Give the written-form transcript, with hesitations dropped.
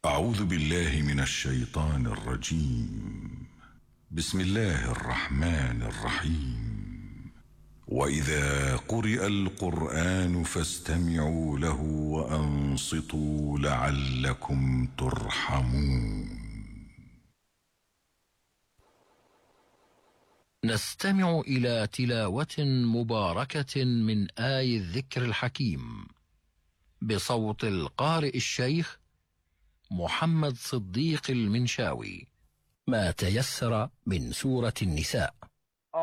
أعوذ بالله من الشيطان الرجيم. بسم الله الرحمن الرحيم. وإذا قرئ القرآن فاستمعوا له وأنصتوا لعلكم ترحمون. نستمع إلى تلاوة مباركة من آي الذكر الحكيم بصوت القارئ الشيخ محمد صديق المنشاوي، ما تيسر من سورة النساء.